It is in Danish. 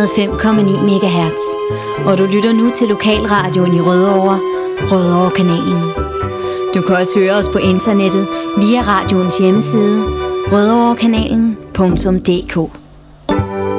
105,9 MHz. Og du lytter nu til Lokalradioen i Rødovre, Rødovre-kanalen. Du kan også høre os på internettet via radioens hjemmeside, rødovrekanalen.dk.